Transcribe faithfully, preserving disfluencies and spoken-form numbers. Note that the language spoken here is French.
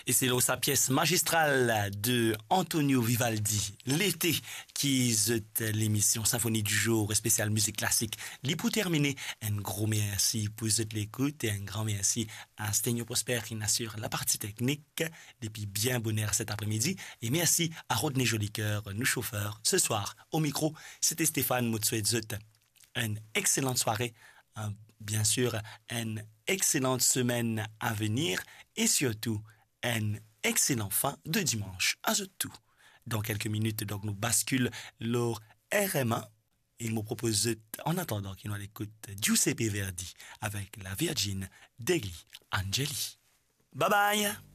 Et c'est là sa pièce magistrale de Antonio Vivaldi, L'été, qui est l'émission Symphonie du jour spéciale musique classique. Et pour terminer, un gros merci pour l'écoute et un grand merci à Sténio Prosper qui assure la partie technique depuis bien bonheur cet après-midi. Et merci à Rodney Jolicoeur, nous chauffeurs. Ce soir, au micro, c'était Stéphane Moutsuedzut. Une excellente soirée, un, bien sûr, une excellente semaine à venir et surtout, une excellente fin de dimanche à tout. Dans quelques minutes, donc, nous basculons leur R M A. Il me propose, en attendant qu'il nous écoute, Giuseppe Verdi avec la Virgin degli Angeli. Bye bye!